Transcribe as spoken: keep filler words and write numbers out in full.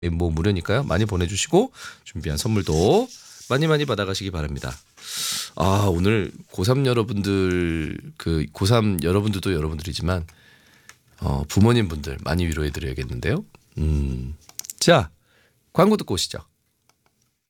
뭐 무료니까요. 많이 보내주시고 준비한 선물도 많이 많이 받아가시기 바랍니다. 아 오늘 고삼 여러분들 그 고삼 여러분들도 여러분들이지만 어, 부모님 분들 많이 위로해 드려야겠는데요. 음, 자 광고 듣고 오시죠.